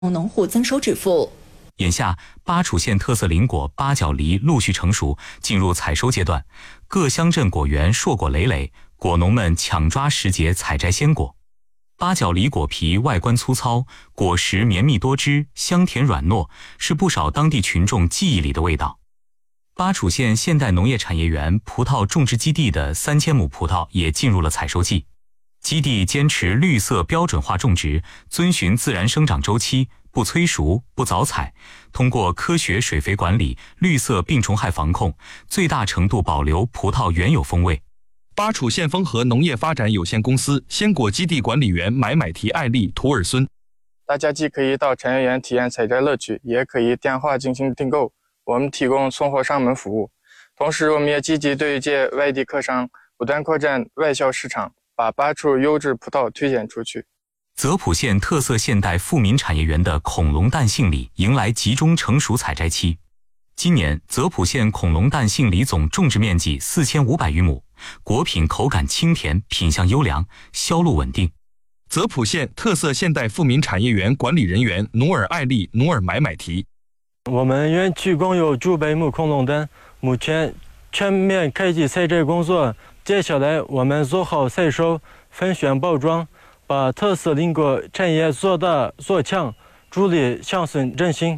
农户增收致富。 眼下，巴楚县特色林果八角梨陆续成熟，进入采收阶段，各乡镇果园硕果累累，果农们抢抓时节采摘鲜果。八角梨果皮外观粗糙，果实绵密多汁，香甜软糯，是不少当地群众记忆里的味道。巴楚县现代农业产业园葡萄种植基地的3000亩葡萄也进入了采收季。基地坚持绿色标准化种植，遵循自然生长周期，不催熟、不早采，通过科学水肥管理、绿色病虫害防控，最大程度保留葡萄原有风味。 巴楚县丰和农业发展有限公司鲜果基地管理员买提艾丽图尔孙， 大家既可以到产业园体验采摘乐趣，也可以电话进行订购，我们提供送货上门服务。同时，我们也积极对接外地客商，不断扩展外销市场，把巴楚优质葡萄推荐出去。 泽普县特色现代富民产业园的恐龙蛋杏李迎来集中成熟采摘期。今年，泽普县恐龙蛋杏李总种植面积4500余亩，果品口感清甜，品相优良，销路稳定。 泽普县特色现代富民产业园管理人员努尔艾丽努尔买提， 我们园区共有900亩恐龙蛋，目前全面开启采摘工作。接下来，我们做好采收、分选包装，把特色林果产业做大做强，助力乡村振兴。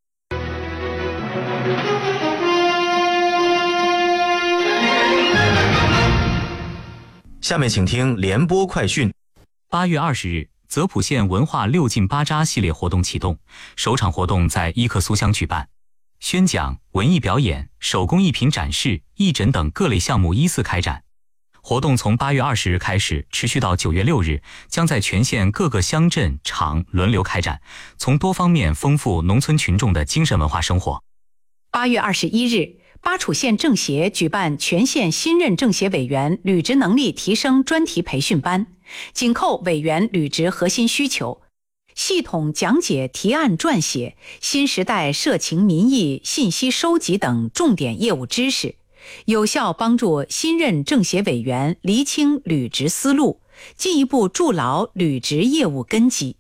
下面请听联播快讯。 8月20日，泽普县文化6进8扎系列活动启动，首场活动在伊克苏乡举办，宣讲、文艺表演、手工艺品展示、义诊等各类项目依次开展。活动从8月20日开始，持续到9月6日，将在全县各个乡镇场轮流开展，从多方面丰富农村群众的精神文化生活。 8月21日，巴楚县政协举办全县新任政协委员履职能力提升专题培训班，紧扣委员履职核心需求，系统讲解提案撰写、新时代社情民意信息收集等重点业务知识，有效帮助新任政协委员厘清履职思路，进一步筑牢履职业务根基。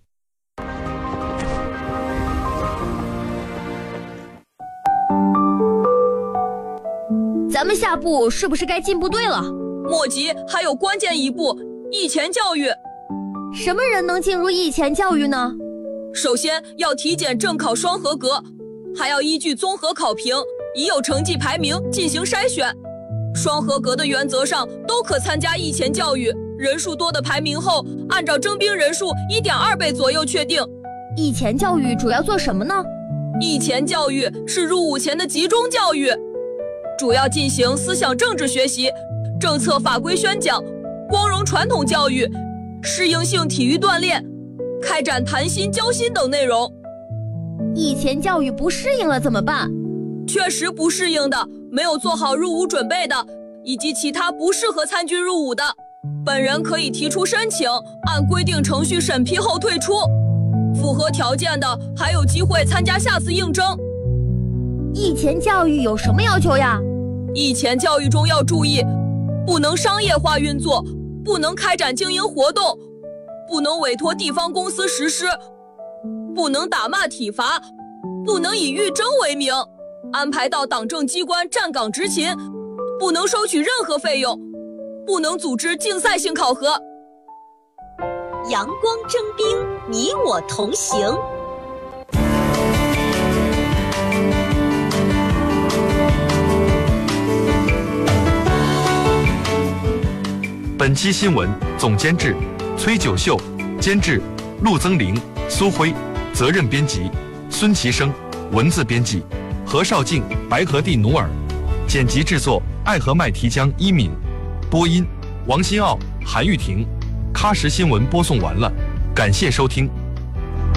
咱们下步是不是该进部队了？ 莫急，还有关键一步，役前教育。 什么人能进入役前教育呢？ 首先要体检正考双合格，还要依据综合考评、已有成绩排名进行筛选。双合格的原则上都可参加役前教育，人数多的排名后，按照征兵人数1.2倍左右确定。 役前教育主要做什么呢？ 役前教育是入伍前的集中教育，主要进行思想政治学习、政策法规宣讲、光荣传统教育、适应性体育锻炼，开展谈心交心等内容。 役前教育不适应了怎么办？ 确实不适应的，没有做好入伍准备的，以及其他不适合参军入伍的，本人可以提出申请，按规定程序审批后退出。符合条件的还有机会参加下次应征。 役前教育有什么要求呀？ 役前教育中要注意，不能商业化运作，不能开展经营活动，不能委托地方公司实施，不能打骂体罚，不能以预征为名安排到党政机关站岗执勤，不能收取任何费用，不能组织竞赛性考核。 阳光征兵，你我同行。 本期新闻总监制崔九秀，监制陆增玲、苏辉，责任编辑孙其生，文字编辑何绍静、白河地努尔，剪辑制作爱和麦提江一敏，播音王新奥、韩玉婷。喀什新闻播送完了，感谢收听。